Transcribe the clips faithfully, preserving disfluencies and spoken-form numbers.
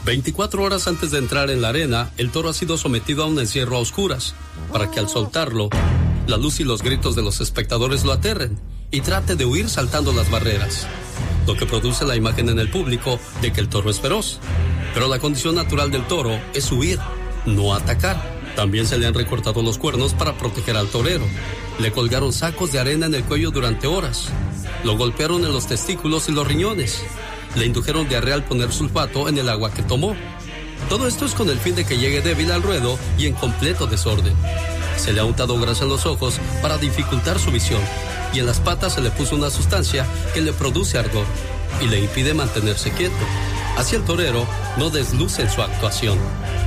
veinticuatro horas antes de entrar en la arena, el toro ha sido sometido a un encierro a oscuras, para que al soltarlo, la luz y los gritos de los espectadores lo aterren y trate de huir saltando las barreras, lo que produce la imagen en el público de que el toro es feroz. Pero la condición natural del toro es huir, no atacar. También se le han recortado los cuernos para proteger al torero. Le colgaron sacos de arena en el cuello durante horas. Lo golpearon en los testículos y los riñones. Le indujeron diarrea al poner sulfato en el agua que tomó. Todo esto es con el fin de que llegue débil al ruedo y en completo desorden. Se le ha untado grasa en los ojos para dificultar su visión, y en las patas se le puso una sustancia que le produce ardor y le impide mantenerse quieto. Así el torero no desluce en su actuación.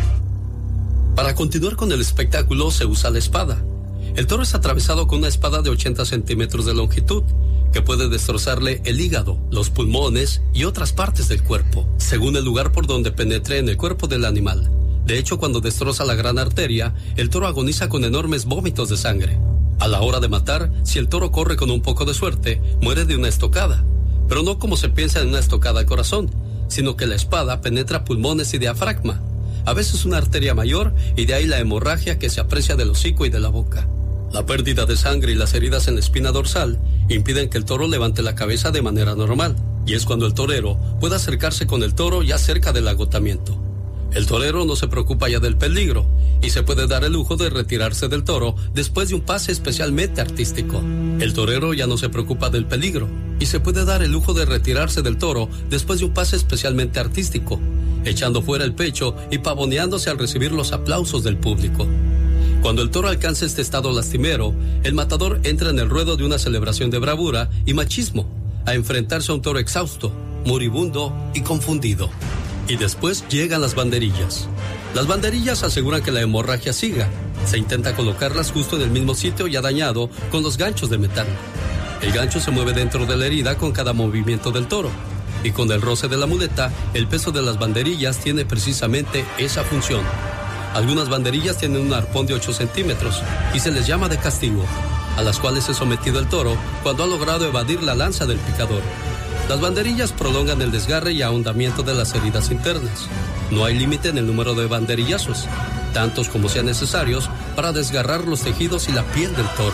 Para continuar con el espectáculo se usa la espada. El toro es atravesado con una espada de ochenta centímetros de longitud, que puede destrozarle el hígado, los pulmones y otras partes del cuerpo, según el lugar por donde penetre en el cuerpo del animal. De hecho, cuando destroza la gran arteria, el toro agoniza con enormes vómitos de sangre. A la hora de matar, si el toro corre con un poco de suerte, muere de una estocada. Pero no como se piensa en una estocada al corazón, sino que la espada penetra pulmones y diafragma, a veces una arteria mayor, y de ahí la hemorragia que se aprecia del hocico y de la boca. La pérdida de sangre y las heridas en la espina dorsal impiden que el toro levante la cabeza de manera normal, y es cuando el torero puede acercarse con el toro ya cerca del agotamiento. El torero no se preocupa ya del peligro y se puede dar el lujo de retirarse del toro después de un pase especialmente artístico. El torero ya no se preocupa del peligro y se puede dar el lujo de retirarse del toro después de un pase especialmente artístico, echando fuera el pecho y pavoneándose al recibir los aplausos del público. Cuando el toro alcanza este estado lastimero, el matador entra en el ruedo de una celebración de bravura y machismo, a enfrentarse a un toro exhausto, moribundo y confundido. Y después llegan las banderillas. Las banderillas aseguran que la hemorragia siga. Se intenta colocarlas justo en el mismo sitio ya dañado con los ganchos de metal. El gancho se mueve dentro de la herida con cada movimiento del toro. Y con el roce de la muleta, el peso de las banderillas tiene precisamente esa función. Algunas banderillas tienen un arpón de ocho centímetros y se les llama de castigo, a las cuales es sometido el toro cuando ha logrado evadir la lanza del picador. Las banderillas prolongan el desgarre y ahondamiento de las heridas internas. No hay límite en el número de banderillazos, tantos como sean necesarios para desgarrar los tejidos y la piel del toro.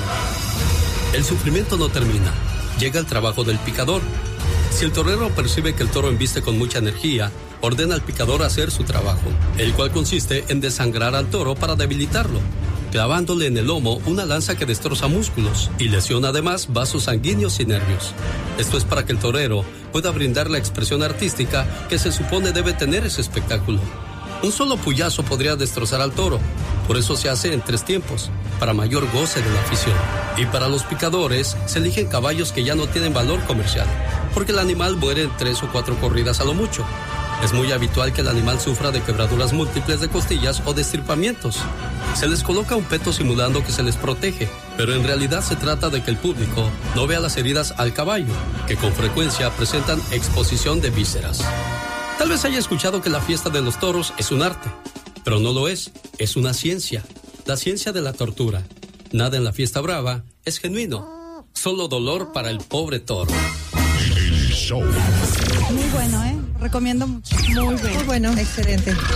El sufrimiento no termina, llega el trabajo del picador. Si el torero percibe que el toro embiste con mucha energía, ordena al picador hacer su trabajo, el cual consiste en desangrar al toro para debilitarlo, clavándole en el lomo una lanza que destroza músculos y lesiona además vasos sanguíneos y nervios. Esto es para que el torero pueda brindar la expresión artística que se supone debe tener ese espectáculo. Un solo puyazo podría destrozar al toro, por eso se hace en tres tiempos, para mayor goce de la afición. Y para los picadores se eligen caballos que ya no tienen valor comercial, porque el animal muere en tres o cuatro corridas a lo mucho. Es muy habitual que el animal sufra de quebraduras múltiples de costillas o de estirpamientos. Se les coloca un peto simulando que se les protege, pero en realidad se trata de que el público no vea las heridas al caballo, que con frecuencia presentan exposición de vísceras. Tal vez haya escuchado que la fiesta de los toros es un arte, pero no lo es, es una ciencia, la ciencia de la tortura. Nada en la fiesta brava es genuino, solo dolor para el pobre toro. Muy bueno, ¿eh? Recomiendo mucho. Muy bueno. Muy bueno, excelente.